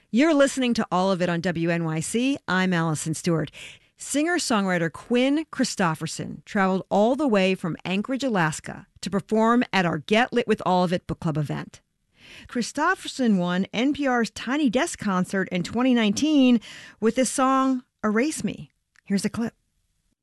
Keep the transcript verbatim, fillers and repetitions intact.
You're listening to All of It on W N Y C. I'm Allison Stewart. Singer-songwriter Quinn Christopherson traveled all the way from Anchorage, Alaska to perform at our Get Lit with All of It book club event. Christopherson won N P R's Tiny Desk concert in twenty nineteen with his song, Erase Me. Here's a clip.